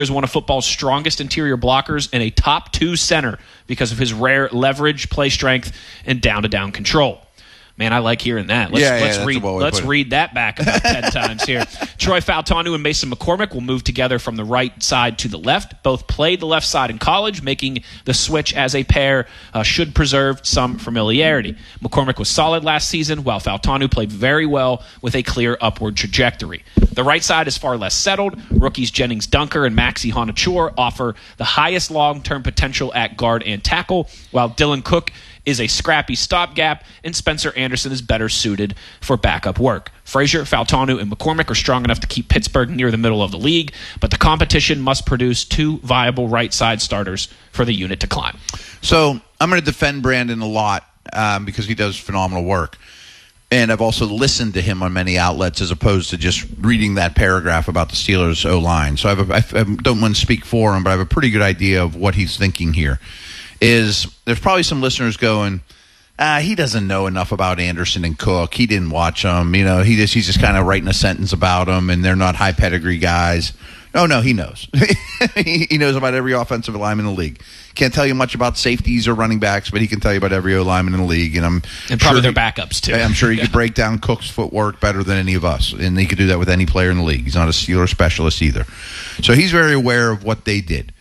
is one of football's strongest interior blockers and a top 2 center because of his rare leverage, play strength, and down-to-down control. Man, I like hearing that. Let's read that back about 10 times here. Troy Fautanu and Mason McCormick will move together from the right side to the left. Both played the left side in college, making the switch as a pair should preserve some familiarity. McCormick was solid last season, while Fautanu played very well with a clear upward trajectory. The right side is far less settled. Rookies Jennings Dunker and Maxi Honachor offer the highest long-term potential at guard and tackle, while Dylan Cook is a scrappy stopgap, and Spencer Anderson is better suited for backup work. Frazier, Fautanu, and McCormick are strong enough to keep Pittsburgh near the middle of the league, but the competition must produce 2 viable right-side starters for the unit to climb. So I'm going to defend Brandon a lot because he does phenomenal work. And I've also listened to him on many outlets as opposed to just reading that paragraph about the Steelers' O-line. So I don't want to speak for him, but I have a pretty good idea of what he's thinking here. There's probably some listeners going, he doesn't know enough about Anderson and Cook. He didn't watch them. He's just kind of writing a sentence about them, and they're not high pedigree guys. No, he knows. He knows about every offensive lineman in the league. Can't tell you much about safeties or running backs, but he can tell you about every lineman in the league. And probably their backups, too. I'm sure he could break down Cook's footwork better than any of us, and he could do that with any player in the league. He's not a Steeler specialist either. So he's very aware of what they did.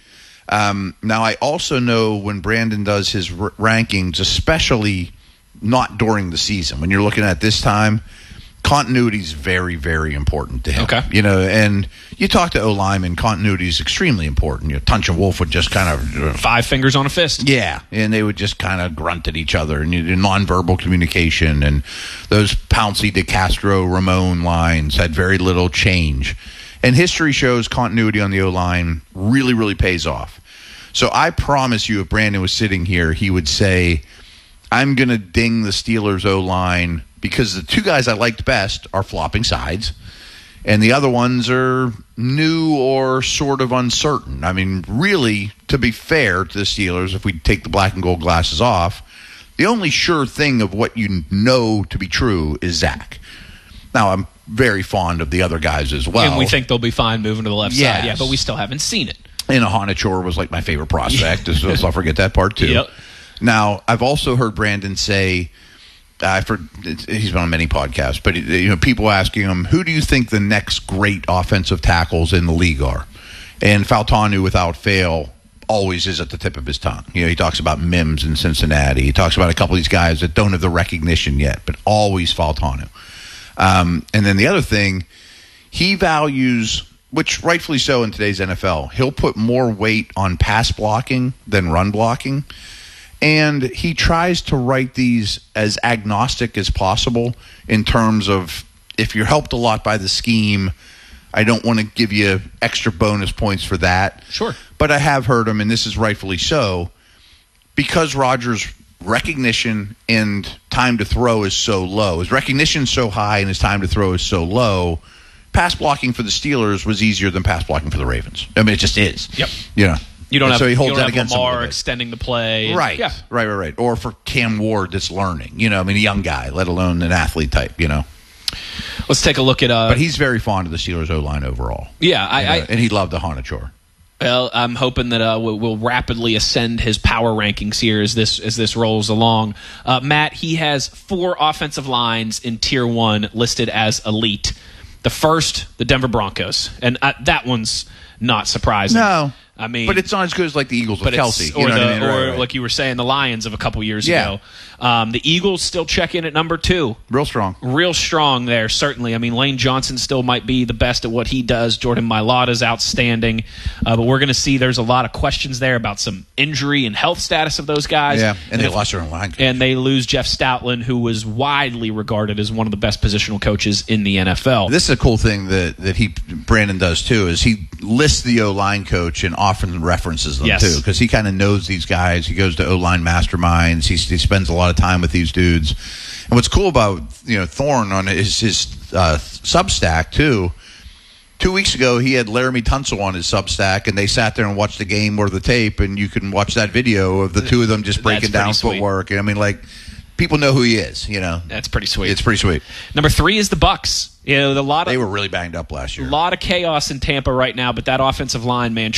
Now, I also know when Brandon does his rankings, especially not during the season, when you're looking at this time, continuity is very, very important to him. Okay. And you talk to O-linemen, continuity is extremely important. Tunch and Wolf would just kind of 5 fingers on a fist. Yeah, and they would just kind of grunt at each other, and nonverbal communication, and those Pouncey, DeCastro, Ramon lines had very little change. And history shows continuity on the O-line really, really pays off. So I promise you, if Brandon was sitting here, he would say, I'm going to ding the Steelers O-line because the 2 guys I liked best are flopping sides, and the other ones are new or sort of uncertain. I mean, really, to be fair to the Steelers, if we take the black and gold glasses off, the only sure thing of what you know to be true is Zach. Now, I'm very fond of the other guys as well. And we think they'll be fine moving to the left side. Yeah, but we still haven't seen it. And Honachor was like my favorite prospect. So I'll forget that part too. Yep. Now, I've also heard Brandon say, he's been on many podcasts, but people asking him, who do you think the next great offensive tackles in the league are? And Fautanu, without fail, always is at the tip of his tongue. He talks about Mims in Cincinnati. He talks about a couple of these guys that don't have the recognition yet, but always Fautanu. And then the other thing, he values, which rightfully so in today's NFL, he'll put more weight on pass blocking than run blocking. And he tries to write these as agnostic as possible in terms of, if you're helped a lot by the scheme, I don't want to give you extra bonus points for that. Sure. But I have heard him, and this is rightfully so, because Rodgers' recognition and time to throw is so low. His recognition is so high and his time to throw is so low. Pass blocking for the Steelers was easier than pass blocking for the Ravens. I mean, it just is. Yep. You don't have, so he holds you that don't against have Lamar extending the play. Right. Yeah. Right. Or for Cam Ward that's learning. A young guy, let alone an athlete type, Let's take a look at... but he's very fond of the Steelers O-line overall. Yeah. And he loved the Honachor. Well, I'm hoping that we'll rapidly ascend his power rankings here as this rolls along. Matt, he has 4 offensive lines in Tier 1 listed as elite. The first, the Denver Broncos. And that one's not surprising. No. I mean, but it's not as good as like the Eagles with Kelsey. Or Right. like you were saying, the Lions of a couple years ago. The Eagles still check in at number 2. Real strong there, certainly. I mean, Lane Johnson still might be the best at what he does. Jordan Mailata's outstanding. But we're going to see there's a lot of questions there about some injury and health status of those guys. Yeah, and they lost their line coach. And they lose Jeff Stoutland, who was widely regarded as one of the best positional coaches in the NFL. This is a cool thing that Brandon does, too, is he lists the O-line coach and often references them, too, because he kind of knows these guys. He goes to O-line masterminds. He spends a lot of time with these dudes. And what's cool about Thorne on his Substack, too, 2 weeks ago he had Laramie Tunsil on his Substack, and they sat there and watched the game or the tape, and you can watch that video of the two of them just breaking down footwork. And I mean, like, people know who he is. You know, that's pretty sweet. It's pretty sweet. Number 3 is the Bucs. You know, they were really banged up last year. A lot of chaos in Tampa right now, but that offensive line, man,